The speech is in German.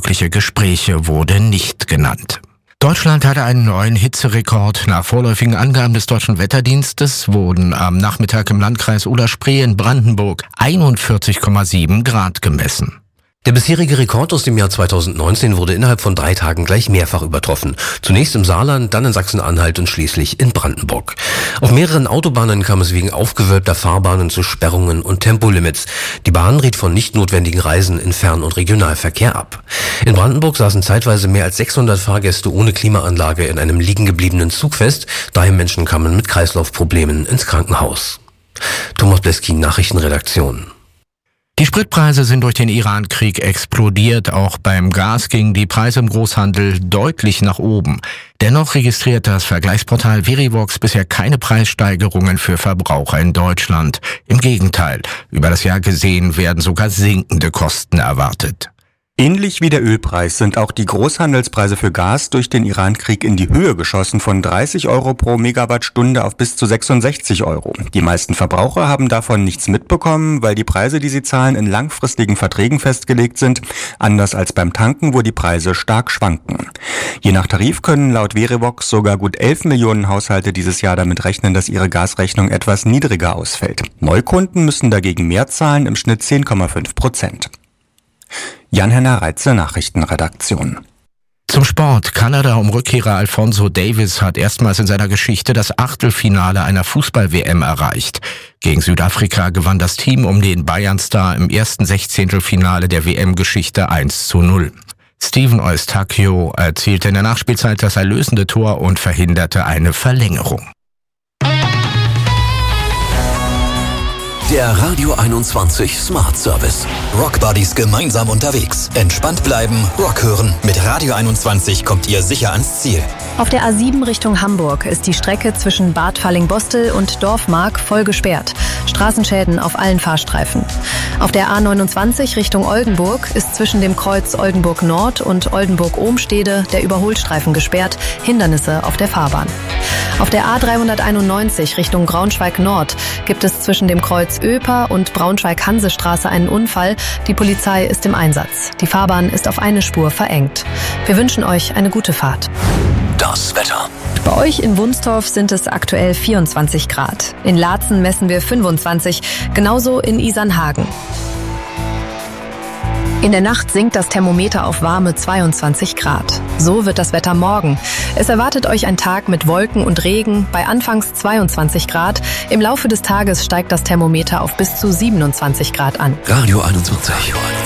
Mögliche Gespräche wurde nicht genannt. Deutschland hatte einen neuen Hitzerekord. Nach vorläufigen Angaben des Deutschen Wetterdienstes wurden am Nachmittag im Landkreis Oder-Spree in Brandenburg 41,7 Grad gemessen. Der bisherige Rekord aus dem Jahr 2019 wurde innerhalb von 3 Tagen gleich mehrfach übertroffen. Zunächst im Saarland, dann in Sachsen-Anhalt und schließlich in Brandenburg. Auf mehreren Autobahnen kam es wegen aufgewölbter Fahrbahnen zu Sperrungen und Tempolimits. Die Bahn riet von nicht notwendigen Reisen in Fern- und Regionalverkehr ab. In Brandenburg saßen zeitweise mehr als 600 Fahrgäste ohne Klimaanlage in einem liegen gebliebenen Zug fest. 3 Menschen kamen mit Kreislaufproblemen ins Krankenhaus. Thomas Bleskin, Nachrichtenredaktion. Die Spritpreise sind durch den Iran-Krieg explodiert. Auch beim Gas gingen die Preise im Großhandel deutlich nach oben. Dennoch registriert das Vergleichsportal Verivox bisher keine Preissteigerungen für Verbraucher in Deutschland. Im Gegenteil, über das Jahr gesehen werden sogar sinkende Kosten erwartet. Ähnlich wie der Ölpreis sind auch die Großhandelspreise für Gas durch den Iran-Krieg in die Höhe geschossen, von 30 Euro pro Megawattstunde auf bis zu 66 Euro. Die meisten Verbraucher haben davon nichts mitbekommen, weil die Preise, die sie zahlen, in langfristigen Verträgen festgelegt sind, anders als beim Tanken, wo die Preise stark schwanken. Je nach Tarif können laut Verivox sogar gut 11 Millionen Haushalte dieses Jahr damit rechnen, dass ihre Gasrechnung etwas niedriger ausfällt. Neukunden müssen dagegen mehr zahlen, im Schnitt 10,5%. Jan-Henner Reitze, Nachrichtenredaktion. Zum Sport. Kanada um Rückkehrer Alphonso Davies hat erstmals in seiner Geschichte das Achtelfinale einer Fußball-WM erreicht. Gegen Südafrika gewann das Team um den Bayern-Star im ersten Sechzehntelfinale der WM-Geschichte 1:0. Steven Eustáquio erzielte in der Nachspielzeit das erlösende Tor und verhinderte eine Verlängerung. Der Radio 21 Smart Service. Rock Buddies gemeinsam unterwegs. Entspannt bleiben, Rock hören. Mit Radio 21 kommt ihr sicher ans Ziel. Auf der A7 Richtung Hamburg ist die Strecke zwischen Bad Falling-Bostel und Dorfmark voll gesperrt. Straßenschäden auf allen Fahrstreifen. Auf der A29 Richtung Oldenburg ist zwischen dem Kreuz Oldenburg Nord und Oldenburg-Ohmstede der Überholstreifen gesperrt. Hindernisse auf der Fahrbahn. Auf der A391 Richtung Braunschweig Nord gibt es zwischen dem Kreuz Öper und Braunschweig-Hansestraße einen Unfall. Die Polizei ist im Einsatz. Die Fahrbahn ist auf eine Spur verengt. Wir wünschen euch eine gute Fahrt. Das Wetter. Bei euch in Wunstorf sind es aktuell 24 Grad. In Laatzen messen wir 25, genauso in Isernhagen. In der Nacht sinkt das Thermometer auf warme 22 Grad. So wird das Wetter morgen. Es erwartet euch ein Tag mit Wolken und Regen bei anfangs 22 Grad. Im Laufe des Tages steigt das Thermometer auf bis zu 27 Grad an. Radio 21.